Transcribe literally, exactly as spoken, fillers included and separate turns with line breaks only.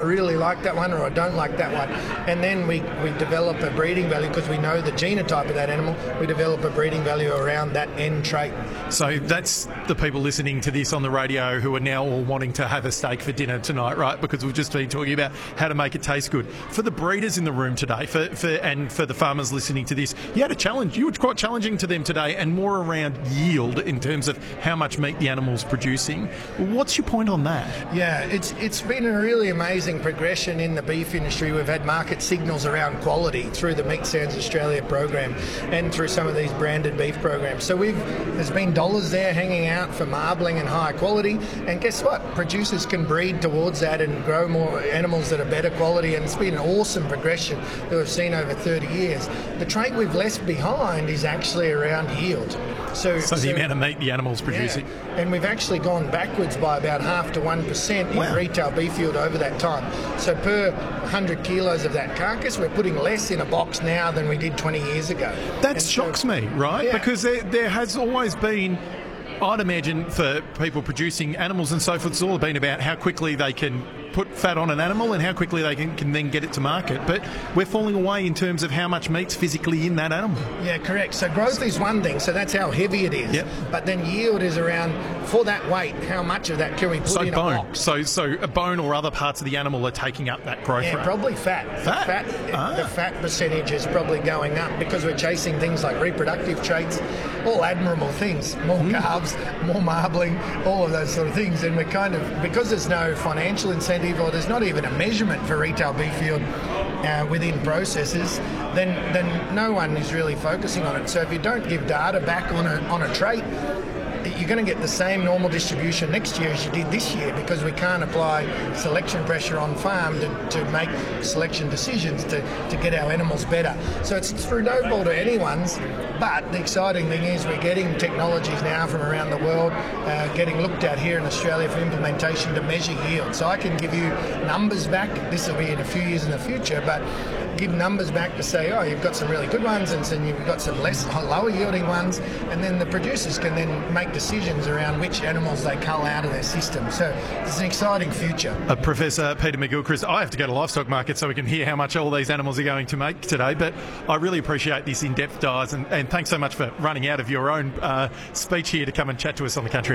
really like that one, or I don't like that one. And then we, we develop a breeding value because we know the genotype of that animal. We develop a breeding value around that end trait.
So that's the people listening to this on the radio who are now all wanting to have a steak for dinner tonight, right? Because we've just been talking about how to make it taste good. For the breeders in the room today, for, for and for the farmers listening to this, you had a challenge. You were quite challenging to them today, and more around yield in terms of how much meat the animal's producing. What's your point on that?
Yeah, it's it's been a really amazing progression in the beef industry. We've had market signals around quality through the Meat Sounds Australia program and through some of these branded beef programs. So we've there's been dollars there hanging out for marbling and high quality, and guess what? Producers can breed towards that and grow more animals that are better quality, and it's been an awesome progression that we've seen over thirty years. The trait we've left behind is actually around yield. So,
so the
so,
amount of meat the animal's producing.
Yeah. And we've actually gone backwards by about half to one percent in
wow.
retail beef yield over that time. So per one hundred kilos of that carcass, we're putting less in a box now than we did twenty years ago.
That shocks
so,
me, right?
Yeah.
Because there, there has always been, I'd imagine, for people producing animals and so forth, it's all been about how quickly they can put fat on an animal and how quickly they can, can then get it to market. But we're falling away in terms of how much meat's physically in that animal.
Yeah, correct. So growth is one thing, so that's how heavy it is.
Yep.
But then yield is around, for that weight, how much of that can we put
so
in
bone.
a box?
So so a bone or other parts of the animal are taking up that growth
Yeah,
rate?
probably fat.
Fat?
The fat,
Ah.
the fat percentage is probably going up because we're chasing things like reproductive traits, all admirable things, more
Mm.
carbs, more marbling, all of those sort of things. And we're kind of, because there's no financial incentive or there's not even a measurement for retail beef yield uh, within processors, then then no one is really focusing on it. So if you don't give data back on a, on a trait, you're going to get the same normal distribution next year as you did this year, because we can't apply selection pressure on farm to, to make selection decisions to, to get our animals better. So it's through no fault of anyone's, but the exciting thing is we're getting technologies now from around the world uh, getting looked at here in Australia for implementation to measure yield. So I can give you numbers back. This will be in a few years in the future, but give numbers back to say, oh, you've got some really good ones and then you've got some less lower yielding ones, and then the producers can then make decisions around which animals they cull out of their system. So it's an exciting future.
Uh, Professor Peter McGilchrist, I have to go to livestock market so we can hear how much all these animals are going to make today, but I really appreciate this in-depth dives, and, and thanks so much for running out of your own uh, speech here to come and chat to us on the Country